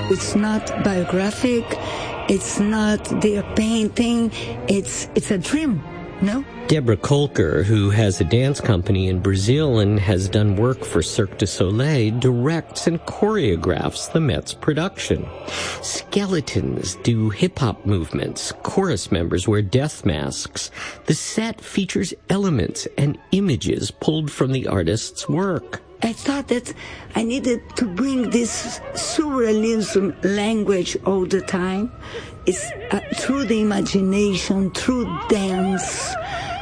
It's not biographic. It's not their painting. It's a dream, no? Deborah Kolker, who has a dance company in Brazil and has done work for Cirque du Soleil, directs and choreographs the Met's production. Skeletons do hip-hop movements. Chorus members wear death masks. The set features elements and images pulled from the artist's work. I thought that I needed to bring this surrealism language all the time. It's through the imagination, through dance,